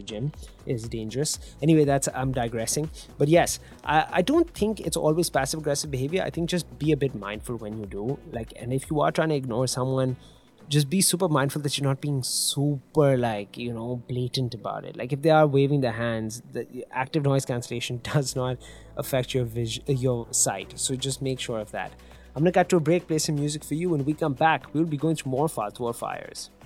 gym is dangerous. Anyway, I'm digressing. But yes, I don't think it's always passive aggressive behavior. I think just be a bit mindful when you do. Like, and if you are trying to ignore someone, just be super mindful that you're not being super, like, blatant about it. Like, if they are waving their hands, the active noise cancellation does not affect your sight, so just make sure of that. I'm gonna cut to a break, play some music for you. When we come back, we'll be going through more Faltu or Fires.